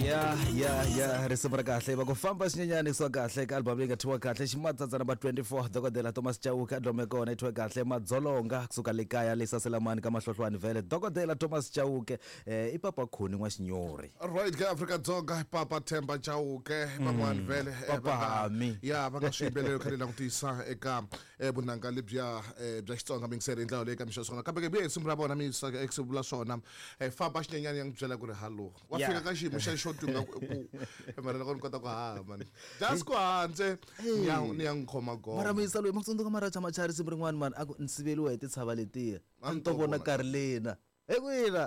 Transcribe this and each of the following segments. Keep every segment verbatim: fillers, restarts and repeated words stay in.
ya ya ya risimu ra kahle va ku famba xinyenyani swa kahle ka album leyi nga thiwa kahle ximatsatsa number twenty-four dokodela Thomas Chauke adlome kona ithiwe kahle madzolonga kusuka le kaya le saselamani ka mahlohlwane vele dokodela Thomas Chauke eh ipapa khuni n'wa xinyori right ka Africa Dzonga papa Themba Chauke van'wani vele papa hami ya va nga swibelelo khale la ku tisa eka vunanga lebya bya Xitsonga mingiseri ndlela leyi ka mixo swona kambe ke bi risimu ra vona mi sa eksibula swona famba xinyenyani yang byela ku ri hallo wa fika ka xiyimo xa xo tunga ku mara loko ni kota ku ha man just ku hanze ni yang khoma go mara misa loyi makutsundzuka mara chama cha risimu rin'wana man aku nsiveliwa hi titshava letiya a ni to vona karhi lena ekwina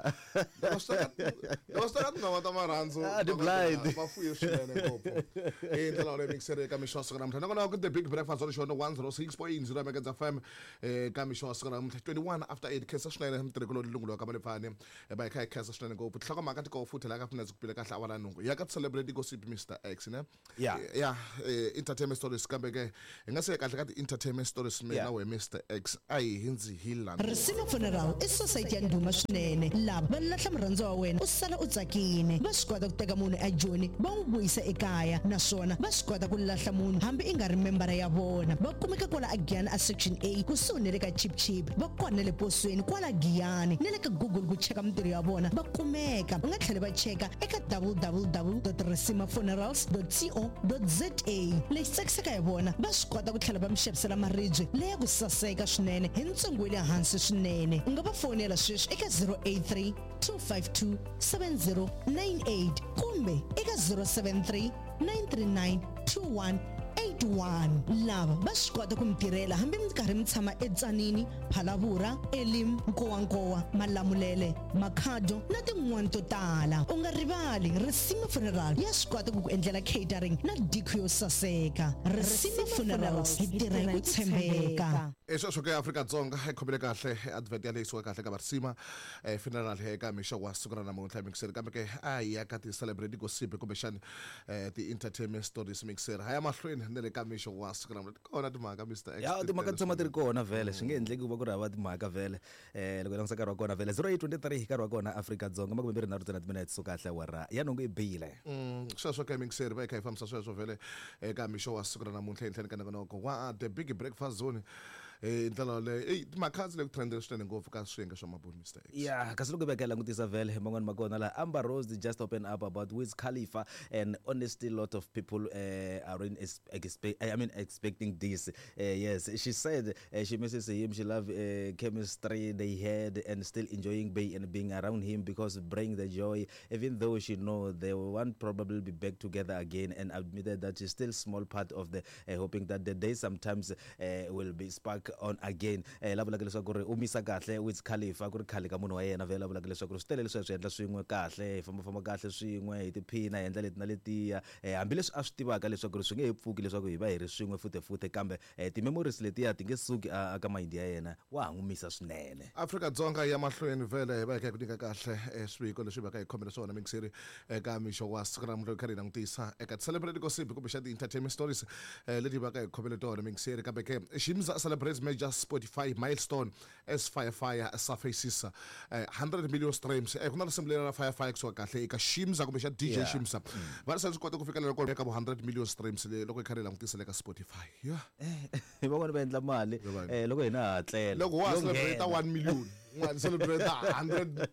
Dostat no ta marandzu the blind va fuye swinene ngopfu e ndlela le mixere ka mixo swona mthana kona ku the big breakfast on show one oh six point zero Mega F M e ka mixo swona twenty-one after eight kesa swinene mtireko lo lungulo ka balefane e ba ikhaya kesa swinene ngopfu hloko maka tiko futhi la ka funa zikupile kahle awala nungu ya ka celebrate gossip Mister X ne yeah yeah entertainment stories kambe ke ngase kahle ka entertainment stories mina we Mister X ayi hinzi hiland Risimu Funeral i society ya nduma nene lava va lahla murhandzo wa wena u sala u tsakini va swi kota ku teka munhu ajoni va n'wi vuyisa ekaya naswona va swi kota ku lahla munhu hambi i nga ri membara ya vona va kumeka kwala Agiyani a section A kusuhi ni le ka Chip Chip va kona le posweni kwala Agiyani ni le ka Google ku cheka mintirho ya vona va kumeka u nga tlhela va cheka eka w w w dot risima funerals dot co dot za lexi tsakisaka hi vona va swi kota ku tlhela va mi xavisela maribye leya ku saseka swinene hi ntsengo le hansi swinene u nga va fonela sweswi eka zero eight three two five two seven zero nine eight kumbe eka zero seven three nine three nine two one eight one lava va swi kota ku mitirhela hambi mi karhi mi tshama etsanini Phalavura Elim Nkowankowa Malamulele Makhado na tin'wana to tala u nga rivali Risimu Funeral ya swi kota ku ku endlela catering na diko yo saseka Risimu Funeral hi tirha hi ku tshembeka Eso swo ka Africa Dzonga e khomile kahle advert ya leyi swo kahle ka Risimu eh funeral he ka misho wa sukura na muntlha mixer kambe ke ayi ya ka ti celebrate gossip kumbe xana eh ti entertainment stories mixer haya mahlweni ne le ka misho wa sukura kona timhaka Mister X ya timhaka tsoma ti ri kona vele swi nge endleki ku va ku ri hava timhaka vele eh loko langisa karhi wa kona vele zero eight two three karhi wa kona Africa Dzonga makume mbirhi nharhu na minutes so kahle wa ra ya nongo i bile mm sweswo ka mixer va ka ifamisa sweswo vele eka misho wa sukura na muntlha enhleni ka noko wa the big breakfast zone eh ndlela le eh timakhazi le ku trendela swinene ngopfu ka swinga swa mabulu Mister X yeah kasi loko bekela langutisa vele man'wana makona la Amber Rose just open up about Wiz Khalifa and honestly a lot of people uh, are in expect I mean expecting this uh, yes she said uh, she misses him she love uh, chemistry they had and still enjoying being and being around him because bring the joy even though she know they won't probably be back together again and admitted that she's still small part of the uh, hoping that the day sometimes uh, will be spark on again eh la vula ke leswaku ri umisa kahle Wiz Khalifa ku ri khale ka munhu wa yena vela vula ke leswaku ri sitele leswi swi endla swin'we kahle famba famba kahle swin'we hi tiphina hi endla leti na letiya eh hambi leswi a swi tivaka leswaku ri swi nge he pfuki leswaku hi va hi ri swin'we futhi futhi kambe eh ti memories letiya ti nge suki aka mind ya yena wa hangumisa swinene Africa Dzonga ya mahlweni vele hi va hi ku nyika kahle swiko leswi va ka hi khomela swona mingiseri eka misho wa sikra mlo khari langutisa eka celebrate gossip kumbe xa entertainment stories leti va ka hi khomela tona mingiseri kambe ke Shimza celebrates major Spotify milestone as Firefire surfaces uh, one hundred million streams eh kuna risimu la Firefire kuswa kahle eka Shimza kumbe xa D J Shimza va sa kota ku fikelela ko eka one hundred million streams loko i khari langutisa le ka Spotify yeah eh va vona va endla mali eh loko hina hatlela loko wa celebrate one million one celebrate one hundred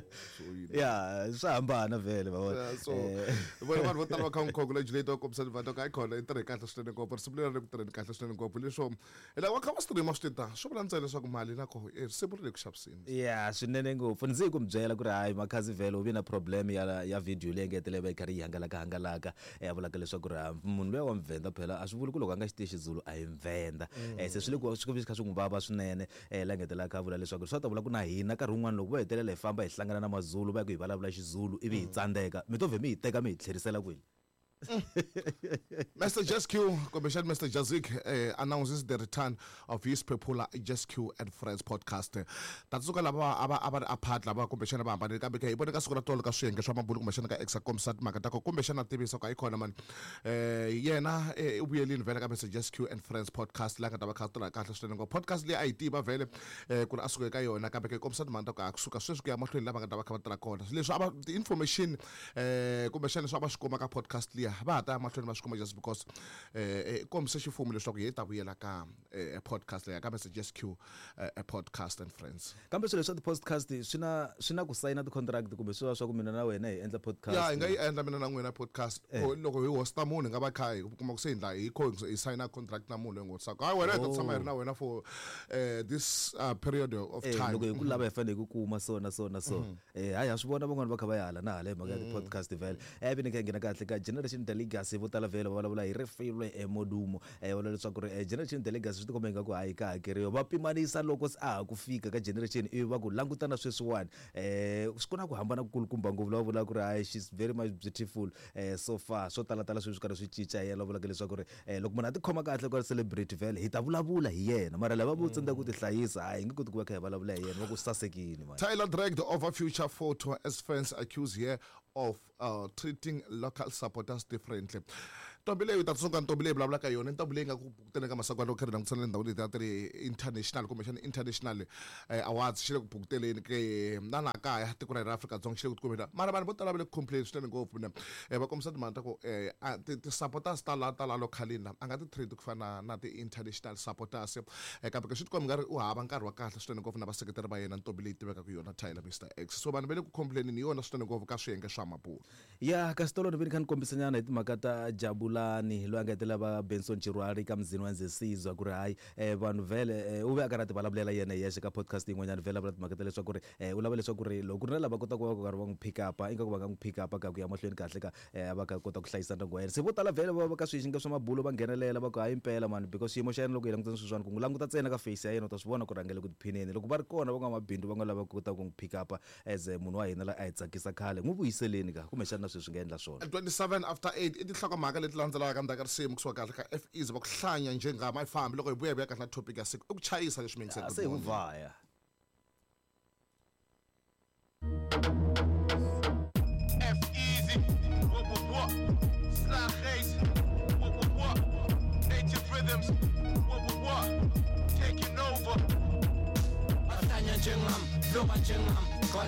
yeah swa hambana vele va vona so vona vanhu vo tala va kha congratulate ku observe ka ikhona intere kahle swinene ngopfu risimu leri ku tirheni kahle swinene ngopfu leswo ela wa kha va stream swi ta swo vula ntsena leswaku mali nako risimu ri ku xaviseni yeah swinene ngopfu ndzi ku mbyela ku ri hayi makhazi vele u vi na problem ya ya video leyi ngetele va karhi yi hangalaka hangalaka eh vula ke leswaku ri munhu loyi wa mvenda phela a swi vuli ku loko a nga xiteshi Zulu a hi mvenda eh se swi le ku swi ku kha swi ngubaba swinene eh la ngetela ka vula leswaku swi ta vula ku na hina nkarhi wun'wana loko va hetelela hi famba hi hlangana na maZulu va ku hi vulavula xiZulu ivi hi tsandeka mi to ve mi hi teka mi hi tlherisela kwini Mister Just Q, Commission Mister Jazik uh, announces the return of his popular Just Q and Friends podcast. That's okay. Laba aba aba apart laba Commission aba aba ka beka ibona ka sukela tolo ka swenge shwa mabulu Commission ka Exacom sat makata ko Commission activist ka ikhona man. Eh yena ubuyelini vele ka Mister Just Q and Friends podcast la ka taba khatela kahle swena ngo podcast le I T ba vele eh kuna asuke ka yona ka beka komsat manta ka akusuka sweswi ku ya mahlweni laba ka taba khatela kona. Leswi aba the information eh Commission swa ba shikoma ka podcast le ba ta mahlweni ba shikoma just because eh komse xifumo leswaku hi ta vuyela ka a podcast leya ka Mister Just Q a podcast and friends. Kambe swilo swa the podcast swina swina ku sign the contract kumbe swa swa ku mina na wena hi endla podcast. Yeah, inga yi endla mina na n'wina podcast. Loko hi hosta munhu nga va khai kuma ku sendla hi ko hi sign a contract na munhu ngotsa. Hayi wena ta tshama na wena for eh this uh, period of time. Loko hi ku lava hi fanele ku kuma sona sona so. Eh hayi a swi vona van'wana va kha va yala na hala maka the podcast vele. Eh bini ka ngena kahle ka generation the legacy vo tala vele va vulavula hi refilwe emodumo eh wala leswaku ri generation the legacy swi tikomeka ku hayi ka hakeriwa va pimanisa loko a ku fika ka generation i va ku langutana sweswiwani eh swi kona ku hambana ku kulukumba ngopfu la vula ku ri hayi she's very much beautiful eh so far so tala tala sweswi ka swi cica yena vula ke leswaku ri eh loko munhu a ti khoma kahle ku celebrate vele hi ta vulavula hi yena mara lava vo tsenda ku ti hlayisa hayi ngi koti ku va kha hi vulavula hi yena va ku sasekini man. Tyler dragged over future photo as fans accuse here of uh, treating local supporters differently. Tobile u tatsunga tobile bla bla ka yona ntobile nga ku bukutela ka masakwa lo khari ngitsana ndawu leti atri international commission international awards shile ku bukuteleni ke nana ka ya tiko ra Africa Dzonga shile ku komela mara vanhu vo tala va le complain swinene ngopfu ne va komisa timhanta ku eh ti supporters tala tala locally na anga ti trade ku fana na ti international supporters eh ka beka swi tikomba ngari u hava nkarhi wa kahle swinene ngopfu na vaseketeri va yena ntobile tiveka ku yona Tyler Mister X so vanhu vele ku complain ni yona swinene ngopfu ka swiyenge swa mabulo. Ya ka stolo ni kan kombisanyana hi timhaka ta Jabulani lo angetela va Benson Chirwari ka mzini wa Nzesizwa ku ri hayi eh vanhu vele u ve a karati vulavulela yena yexe ka podcast yin'wanyana vele va timhaka leswaku ri eh u lava leswaku ri loko ri lava kota ku va ku karhi va n'wi pick up inga ku va nga n'wi pick up ka ku ya mahlweni kahle ka eh va ka kota ku hlayisa ndyangu wa yena se vo tala vele va va ka swixinga swa mabulo va nghenelela va ku hayi impela man because xiyimo xa yena loko hi langutana sweswiwani ku n'wi languta ntsena ka face ya yena u ta swi vona ku rhangele ku tiphineni loko va ri kona va nga mabindu va nga lava ku kota ku n'wi pick up as munhu wa hina la a hi tsakisa khale n'wi vuyiseleni ka kumbe xana sweswi nga endla swona. twenty-seven after eight i tinhlokomhaka leti landzelaka ndzhaku ka risimu kusuka kahle ka F E Z va ku hlanya njengamafambi loko hi vuya vuya kahle na topic ya siku i ku chayisa leswi mingiseka se uvaya F E Z what what what Slaggees what what what Native Rhythms what what what taking over Hlanya njengam loba njengam